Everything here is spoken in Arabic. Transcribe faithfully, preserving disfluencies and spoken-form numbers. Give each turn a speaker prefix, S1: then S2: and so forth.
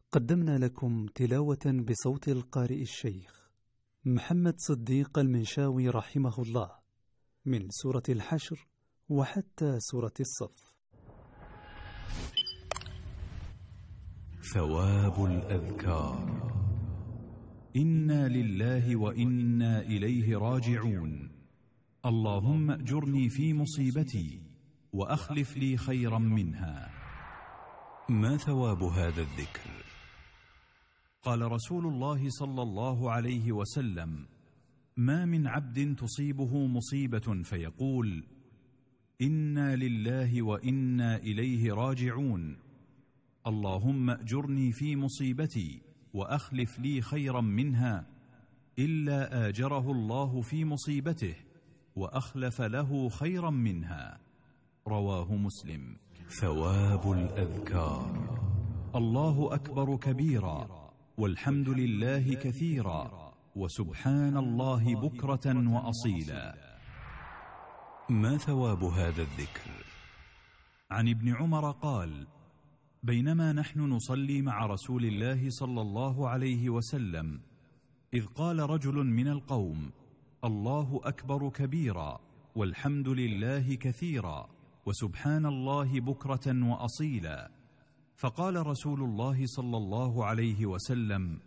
S1: قدمنا لكم تلاوة بصوت القارئ الشيخ محمد صديق المنشاوي رحمه الله من سورة الحشر وحتى سورة الصف.
S2: ثواب الأذكار. إنا لله وإنا إليه راجعون. اللهم أجرني في مصيبتي وأخلف لي خيرا منها. ما ثواب هذا الذكر؟ قال رسول الله صلى الله عليه وسلم: ما من عبد تصيبه مصيبة فيقول: إنا لله وإنا إليه راجعون، اللهم أجرني في مصيبتي وأخلف لي خيرا منها، إلا آجره الله في مصيبته وأخلف له خيرا منها. رواه مسلم. ثواب الأذكار. الله أكبر كبيرا، والحمد لله كثيرا، وسبحان الله بكرة وأصيلا. ما ثواب هذا الذكر؟ عن ابن عمر قال: بينما نحن نصلي مع رسول الله صلى الله عليه وسلم إذ قال رجل من القوم: الله أكبر كبيرا، والحمد لله كثيرا، وسبحان الله بكرة وأصيلا. فقال رسول الله صلى الله عليه وسلم: